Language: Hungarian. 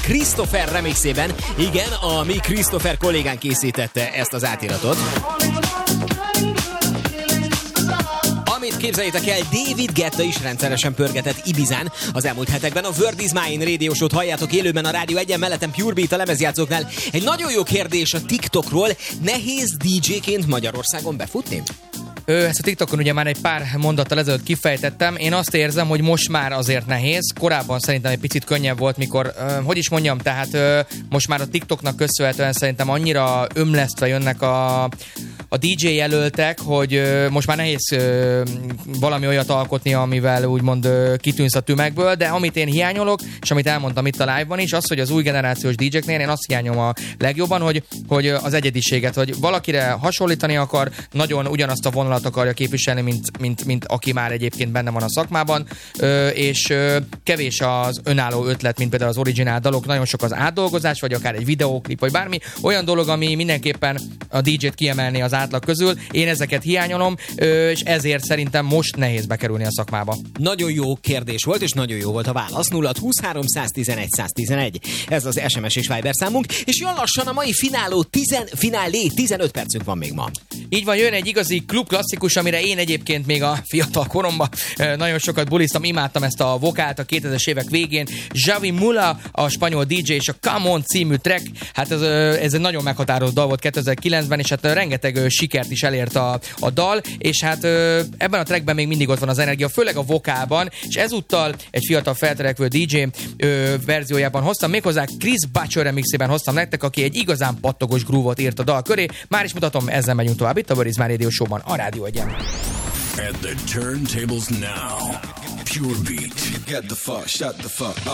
Christopher remixében. Igen, a mi Christopher kollégán készítette ezt az átiratot. Amit képzeljétek el, David Guetta is rendszeresen pörgetett Ibizán az elmúlt hetekben. A Word is Mine Radio Show-t halljátok élőben a Rádió 1-en, mellettem Pure Beat a lemezjátszóknál. Egy nagyon jó kérdés a TikTokról. Nehéz DJ-ként Magyarországon befutni? Ezt a TikTokon ugye már egy pár mondattal ezelőtt kifejtettem. Én azt érzem, hogy most már azért nehéz. Korábban szerintem egy picit könnyebb volt, mikor, hogy is mondjam, tehát most már a TikToknak köszönhetően szerintem annyira ömlesztve jönnek a DJ jelöltek, hogy most már nehéz valami olyat alkotni, amivel úgymond kitűnsz a tömegből, de amit én hiányolok, és amit elmondtam itt a live-ban is, az, hogy az új generációs DJ-knél én azt hiányolom a legjobban, hogy az egyediséget, hogy valakire hasonlítani akar, nagyon ugyanazt a vonalat akarja képviselni, mint aki már egyébként benne van a szakmában, és kevés az önálló ötlet, mint például az originál dalok, nagyon sok az átdolgozás, vagy akár egy videóklip, vagy bármi, olyan dolog, ami mindenképpen a DJ-t kiemelni az átlag közül. Én ezeket hiányolom, és ezért szerintem most nehéz bekerülni a szakmába. Nagyon jó kérdés volt, és nagyon jó volt a válasz. 0-23 111 111. Ez az SMS és Viber számunk, és jön lassan a mai finálé, 15 percünk van még ma. Így van, jön egy igazi klub klasszikus, amire én egyébként még a fiatal koromban nagyon sokat buliztam, imádtam ezt a vokált a 2000-es évek végén. Javi Mula, a spanyol DJ, és a Come On című track, hát ez egy nagyon meghatározó dal volt 2009-ben, és hát rengeteg sikert is elért a dal, és hát ebben a trackben még mindig ott van az energia, főleg a vokálban, és ezúttal egy fiatal feltörekvő DJ verziójában hoztam, méghozzá Chris Butcher remixében hoztam nektek, aki egy igazán pattogos groove-ot írt a dal köré. Már is mutatom, ezzel megyünk tovább itt a Word is Mine Radio Show-ban, a Rádió 1-en. At the turntables now, Pure Beat. Get the fuck, shut the fuck up.